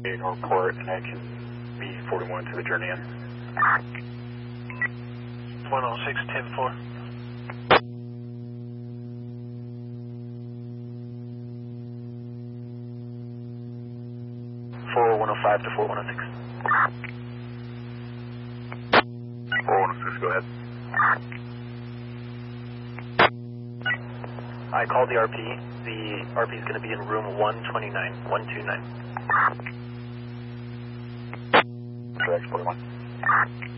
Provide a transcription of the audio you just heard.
Northport, and I can be 41 to the journey in. 106, 10-4. 4105 to 4106. 4106, go ahead. I called the RP. The RP is going to be in room 129, 129. Correct, 41.